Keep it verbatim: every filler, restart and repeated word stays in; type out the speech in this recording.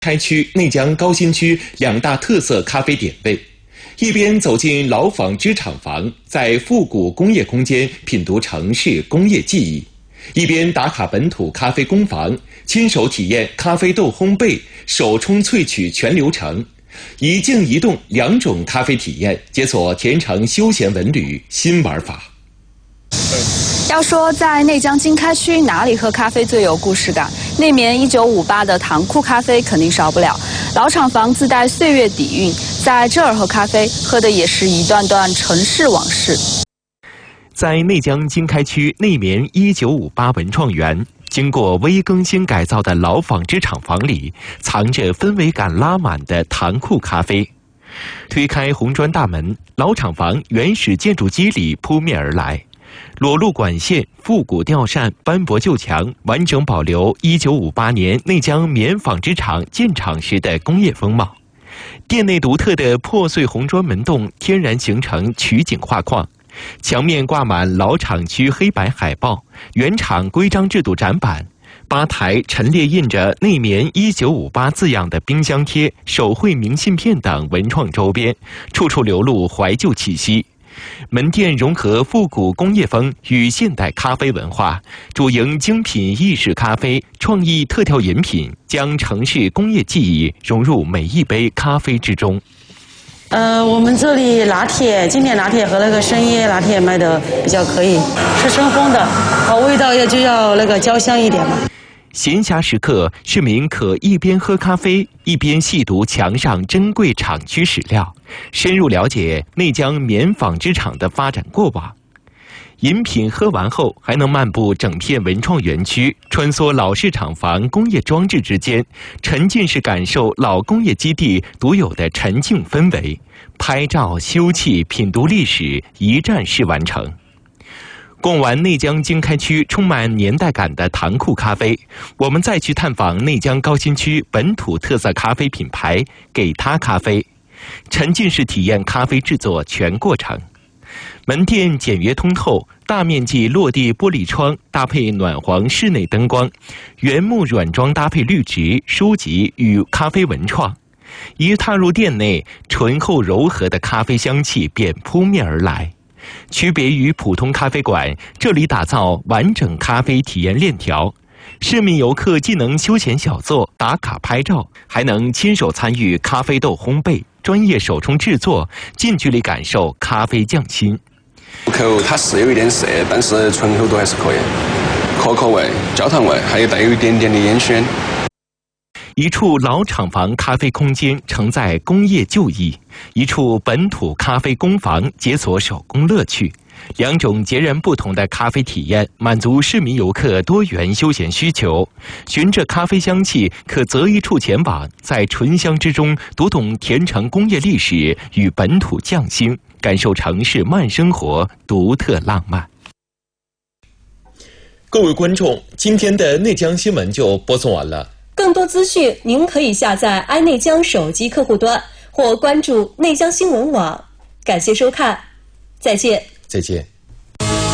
开区内江高新区两大特色咖啡点位，一边走进老纺织厂房，在复古工业空间品读城市工业记忆，一边打卡本土咖啡工坊，亲手体验咖啡豆烘焙、手冲萃取全流程，一静一动两种咖啡体验，解锁甜城休闲文旅新玩法。 要说在内江经开区哪里喝咖啡最有故事感，内绵一九五八的糖库咖啡肯定少不了。老厂房自带岁月底蕴，在这儿喝咖啡，喝的也是一段段城市往事。 在内江经开区内绵一九五八文创园，经过微更新改造的老纺织厂房里，藏着氛围感拉满的糖库咖啡。推开红砖大门，老厂房原始建筑肌理扑面而来。裸露管线、复古吊扇、斑驳旧墙，完整保留一九五八年内江棉纺织厂建厂时的工业风貌。店内独特的破碎红砖门洞天然形成取景画框，墙面挂满老厂区黑白海报、原厂规章制度展板，吧台陈列印着内绵一九五八字样的冰箱贴、手绘明信片等文创周边，处处流露怀旧气息。门店融合复古工业风与现代咖啡文化，主营精品意式咖啡、创意特调饮品，将城市工业记忆融入每一杯咖啡之中。 呃，我们这里拿铁、经典拿铁和那个深椰拿铁卖的比较可以，是深烘的，好味道要就要那个焦香一点嘛。 闲暇时刻，市民可一边喝咖啡，一边细读墙上珍贵厂区史料，深入了解内江棉纺织厂的发展过往。饮品喝完后，还能漫步整片文创园区，穿梭老式厂房工业装置之间，沉浸式感受老工业基地独有的沉静氛围。拍照、休憩、品读历史，一站式完成。逛完内江经开区充满年代感的糖库咖啡，我们再去探访内江高新区本土特色咖啡品牌给他咖啡，沉浸式体验咖啡制作全过程。门店简约通透，大面积落地玻璃窗搭配暖黄室内灯光，原木软装搭配绿植、书籍与咖啡文创。一踏入店内，醇厚柔和的咖啡香气便扑面而来。区别于普通咖啡馆，这里打造完整咖啡体验链条，市民游客既能休闲小坐、打卡拍照，还能亲手参与咖啡豆烘焙、专业手冲制作，近距离感受咖啡匠心。 口它是有一点涩，但是醇厚度还是可以，可可味、焦糖味，还有带有一点点的烟熏。 一处老厂房咖啡空间承载工业旧意，一处本土咖啡工坊解锁手工乐趣，两种截然不同的咖啡体验，满足市民游客多元休闲需求。循着咖啡香气，可择一处前往，在醇香之中读懂甜城工业历史与本土匠心，感受城市慢生活独特浪漫。各位观众，今天的内江新闻就播送完了。 更多资讯，您可以下载 i 内江手机客户端或关注内江新闻网。感谢收看，再见。 再见。